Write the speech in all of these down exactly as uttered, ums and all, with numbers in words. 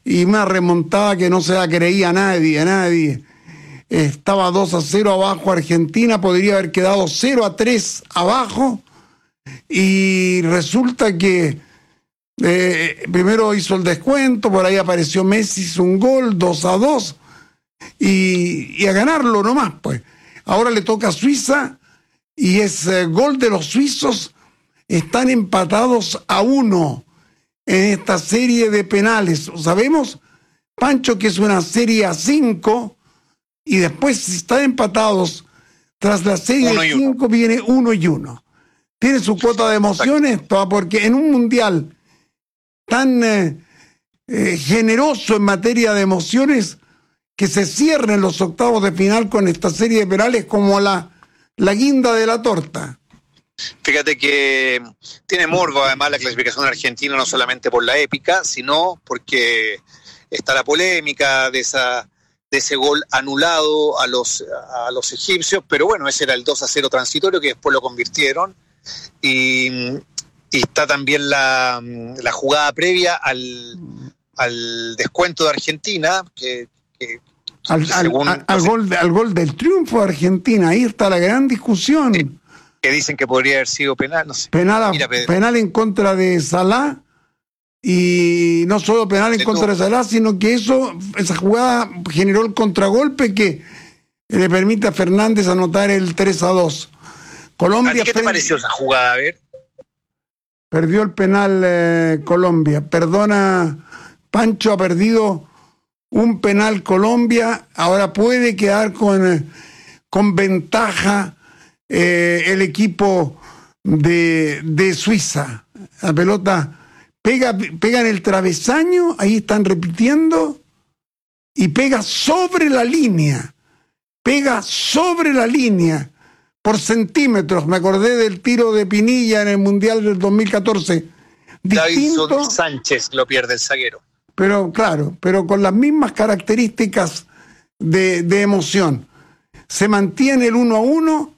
y una remontada que no se la creía a nadie, a nadie. Estaba dos a cero abajo Argentina, podría haber quedado cero a tres abajo, y resulta que eh, primero hizo el descuento, por ahí apareció Messi, hizo un gol, dos a dos, y, y a ganarlo nomás, pues. Ahora le toca a Suiza, y es eh, gol de los suizos. Están empatados a uno en esta serie de penales. Sabemos, Pancho, que es una serie a cinco, y después, si están empatados, tras la serie de cinco viene uno y uno. Tiene su cuota de emociones, porque en un mundial tan eh, eh, generoso en materia de emociones, que se cierren los octavos de final con esta serie de penales como la, la guinda de la torta. Fíjate que tiene morbo además la clasificación argentina, no solamente por la épica, sino porque está la polémica de esa de ese gol anulado a los a los egipcios, pero bueno, ese era el dos a cero transitorio que después lo convirtieron, y, y está también la, la jugada previa al, al descuento de Argentina, que, que al, según, al, al, gol, al gol del triunfo de Argentina, ahí está la gran discusión. Sí. Que dicen que podría haber sido penal, no sé. Penal, a, Mira, penal en contra de Salah, y no solo penal en contra de Salah, sino que eso, esa jugada generó el contragolpe que le permite a Fernández anotar el tres a dos. Colombia. ¿A ti qué te pareció esa jugada? A ver. Perdió el penal eh, Colombia. Perdona, Pancho, ha perdido un penal Colombia. Ahora puede quedar con, eh, con ventaja Eh, el equipo de, de Suiza. La pelota pega, pega en el travesaño, ahí están repitiendo, y pega sobre la línea, pega sobre la línea, por centímetros. Me acordé del tiro de Pinilla en el Mundial del dos mil catorce. Distinto, Davinson Sánchez lo pierde el zaguero. Pero claro, pero con las mismas características de, de emoción. Se mantiene el uno a uno,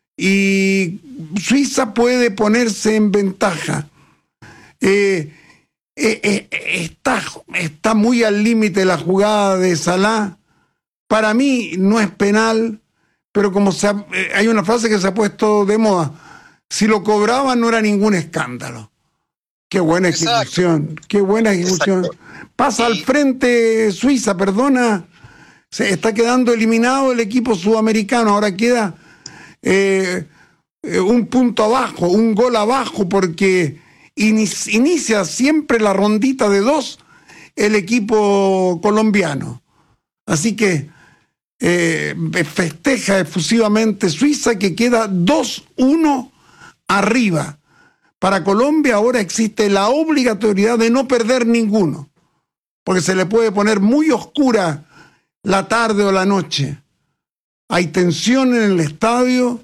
y Suiza puede ponerse en ventaja. Eh, eh, eh, está, está muy al límite la jugada de Salah. Para mí no es penal, pero como se ha, eh, hay una frase que se ha puesto de moda: si lo cobraban no era ningún escándalo. Qué buena ejecución. Exacto. Qué buena ejecución. Exacto. Pasa y... al frente Suiza, perdona, se está quedando eliminado el equipo sudamericano. Ahora queda Eh, eh, un punto abajo, un gol abajo, porque inicia, inicia siempre la rondita de dos el equipo colombiano. Así que eh, festeja efusivamente Suiza, que queda dos uno arriba. Para Colombia ahora existe la obligatoriedad de no perder ninguno, porque se le puede poner muy oscura la tarde o la noche. Hay tensión en el estadio.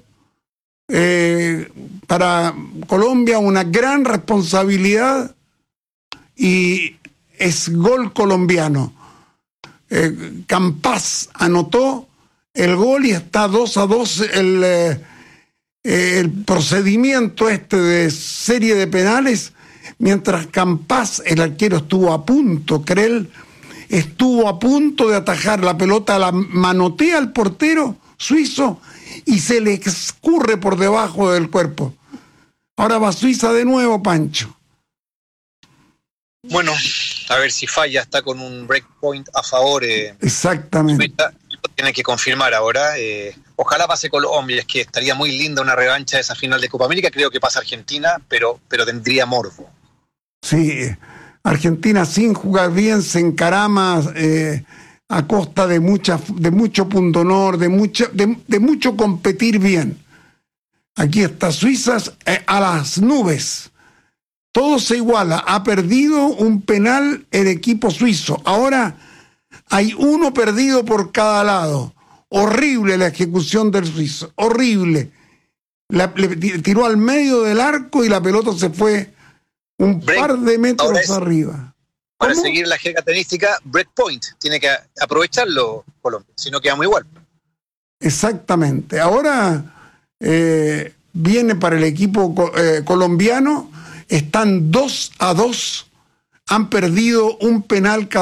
Eh, para Colombia una gran responsabilidad, y es gol colombiano. Eh, Campás anotó el gol y está dos a dos el, eh, el procedimiento este de serie de penales, mientras Campás, el arquero, estuvo a punto, Krell, estuvo a punto de atajar la pelota, la manotea al portero suizo y se le escurre por debajo del cuerpo. Ahora va Suiza de nuevo, Pancho. Bueno, a ver si falla, está con un breakpoint a favor. Eh, Exactamente. Suiza, lo tiene que confirmar ahora. Eh, ojalá pase Colombia, es que estaría muy linda una revancha de esa final de Copa América. Creo que pasa Argentina, pero, pero tendría morbo. Sí, Argentina sin jugar bien se encarama eh, a costa de, mucha, de mucho pundonor, de, mucha, de, de mucho competir bien. Aquí está Suiza eh, a las nubes. Todo se iguala. Ha perdido un penal el equipo suizo. Ahora hay uno perdido por cada lado. Horrible la ejecución del suizo. Horrible. La, le tiró al medio del arco y la pelota se fue un break, par de metros es, arriba. Para ¿Cómo? Seguir la jerga tenística, breakpoint. Tiene que aprovecharlo Colombia, si no quedamos igual. Exactamente. Ahora eh, viene para el equipo eh, colombiano. Están dos a dos. Han perdido un penal cada